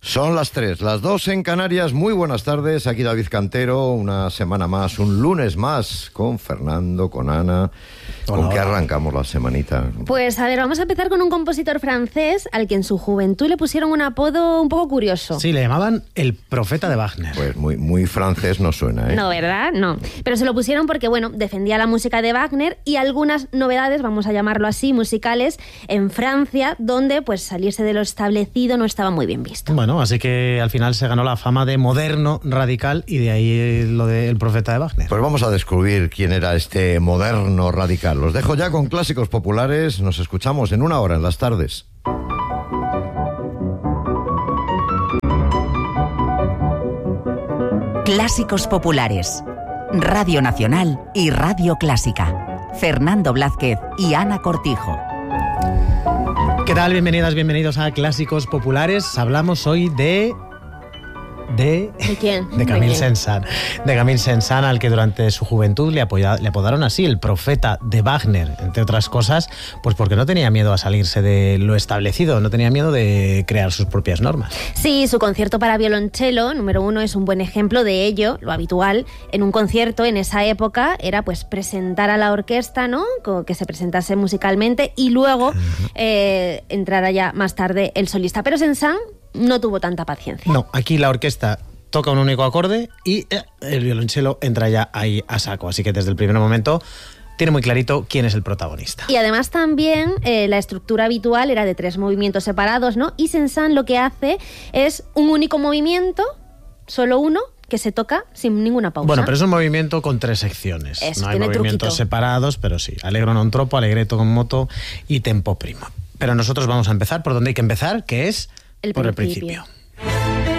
Son las 3, las 2 en Canarias. Muy buenas tardes, aquí David Cantero. Una semana más, un lunes más, con Fernando, con Ana. Hola, ¿Con qué hola. arrancamos la semanita? Pues a ver, vamos a empezar con un compositor francés al que en su juventud le pusieron un apodo un poco curioso. Sí, le llamaban el profeta de Wagner. Pues muy francés no suena, ¿eh? No, ¿verdad? No. Pero se lo pusieron porque, bueno, defendía la música de Wagner y algunas novedades, vamos a llamarlo así, musicales, en Francia, donde pues salirse de lo establecido no estaba muy bien visto. Bueno, así que al final se ganó la fama de moderno radical y de ahí lo del profeta de Wagner. Pues vamos a descubrir quién era este moderno radical. Los dejo ya con clásicos populares. Nos escuchamos en una hora en las tardes. Clásicos populares. Radio Nacional y Radio Clásica. Fernando Blázquez y Ana Cortijo. ¿Qué tal? Bienvenidas, bienvenidos a Clásicos Populares. Hablamos hoy de ¿De quién? De Camille Saint-Saëns. De Camille Saint-Saëns, al que durante su juventud le apodaron así, el profeta de Wagner, entre otras cosas, pues porque no tenía miedo a salirse de lo establecido, no tenía miedo de crear sus propias normas. Sí, su concierto para violonchelo, número 1, es un buen ejemplo de ello. Lo habitual en un concierto en esa época era pues presentar a la orquesta, ¿no? Que se presentase musicalmente y luego entrara ya más tarde el solista. Pero Saint-Saëns no tuvo tanta paciencia. No, aquí la orquesta toca un único acorde y el violonchelo entra ya ahí a saco. Así que desde el primer momento tiene muy clarito quién es el protagonista. Y además también la estructura habitual era de 3 movimientos separados, ¿no? Y Saint-Saëns lo que hace es un único movimiento, solo uno, que se toca sin ninguna pausa. Bueno, pero es un movimiento con 3 secciones. Eso, no hay tiene movimientos truquito. separados, pero sí. Allegro non troppo, allegretto con moto y tempo primo. Pero nosotros vamos a empezar por donde hay que empezar, que es por el principio.